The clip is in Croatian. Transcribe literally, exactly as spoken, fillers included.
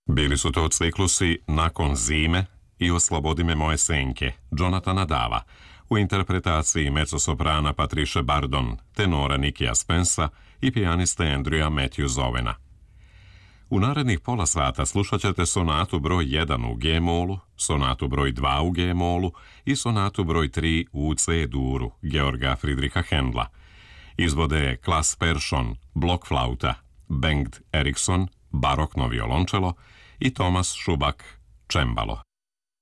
Bili su to ciklusi Nakon zime i Oslobodi me moje senke, Jonathana Dava, u interpretaciji mezzosoprana Patricia Bardon, tenora Nikija Spensa i pijaniste Andrewa Matthews Owena. U narednih pola sata slušat ćete sonatu broj jedan u G-molu, sonatu broj dva u G-molu i sonatu broj tri u C-duru Georga Friedricha Händla. Izvode Klas Persson, blokflauta, Bengt Eriksson, barokno violončelo i Thomas Schubak, čembalo.